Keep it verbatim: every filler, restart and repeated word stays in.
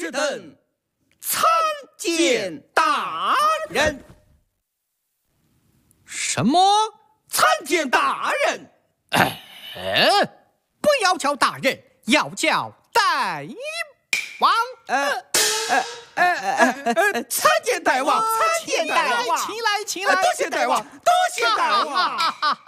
士等参见大人。 什么？ 参见大人？ 哎，不要叫大人，要叫大王。 呃呃呃呃呃，参见大王，参见大王， 起来，起来， 多谢大王，多谢大王。